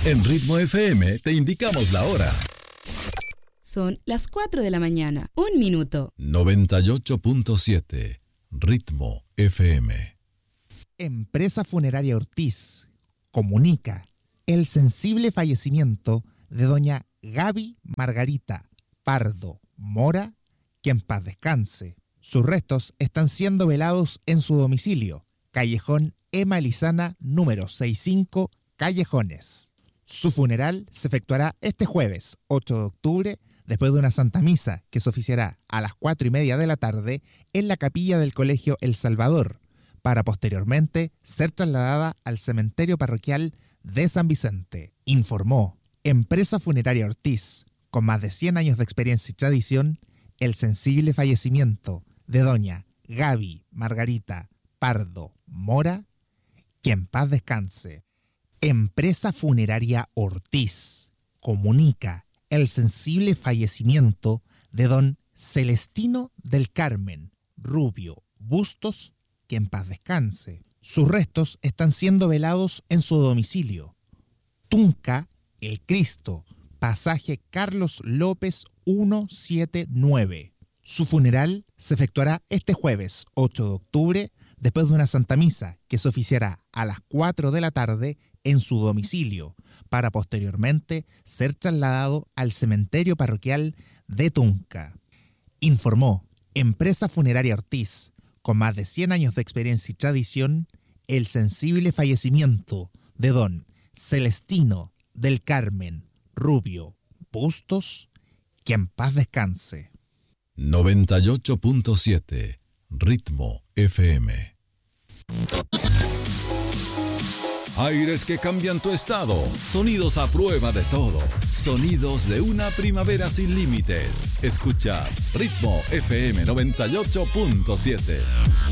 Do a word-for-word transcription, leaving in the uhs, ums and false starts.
En Ritmo F M te indicamos la hora. Son las cuatro de la mañana, un minuto. noventa y ocho punto siete, Ritmo F M. Empresa Funeraria Ortiz comunica el sensible fallecimiento de doña Gaby Margarita Pardo Mora, que en paz descanse. Sus restos están siendo velados en su domicilio, Callejón Ema Lizana, número sesenta y cinco, Callejones. Su funeral se efectuará este jueves, ocho de octubre, después de una Santa Misa que se oficiará a las cuatro y media de la tarde en la capilla del Colegio El Salvador, para posteriormente ser trasladada al cementerio parroquial de San Vicente. Informó Empresa Funeraria Ortiz, con más de cien años de experiencia y tradición, el sensible fallecimiento de doña Gaby Margarita Pardo Mora, que en paz descanse. Empresa Funeraria Ortiz comunica el sensible fallecimiento de don Celestino del Carmen Rubio Bustos, que en paz descanse. Sus restos están siendo velados en su domicilio, Tunca El Cristo, pasaje Carlos López ciento setenta y nueve. Su funeral se efectuará este jueves, ocho de octubre, después de una Santa Misa que se oficiará a las cuatro de la tarde en su domicilio, para posteriormente ser trasladado al cementerio parroquial de Tunca. Informó Empresa Funeraria Ortiz, con más de cien años de experiencia y tradición, el sensible fallecimiento de don Celestino del Carmen Rubio Bustos, que en paz descanse. noventa y ocho punto siete, Ritmo F M. Aires que cambian tu estado, sonidos a prueba de todo, sonidos de una primavera sin límites. Escuchas Ritmo F M noventa y ocho punto siete.